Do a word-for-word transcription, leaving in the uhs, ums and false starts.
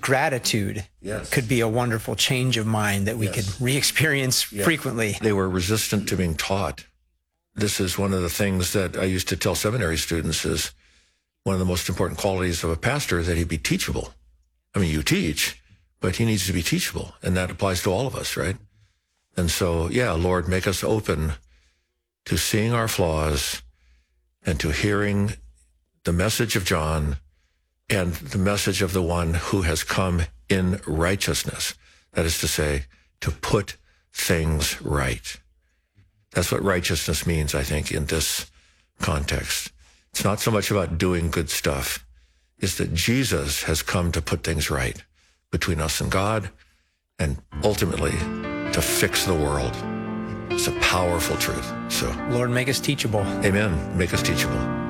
gratitude yes. could be a wonderful change of mind that we yes. could re-experience yes. frequently. They were resistant to being taught. This is one of the things that I used to tell seminary students is one of the most important qualities of a pastor is that he be teachable. I mean, you teach, but he needs to be teachable, and that applies to all of us, right? And so, yeah, Lord, make us open to seeing our flaws and to hearing the message of John and the message of the one who has come in righteousness. That is to say, to put things right. That's what righteousness means, I think, in this context. It's not so much about doing good stuff. It's that Jesus has come to put things right between us and God and ultimately to fix the world. It's a powerful truth. So, Lord, make us teachable. Amen. Make us teachable.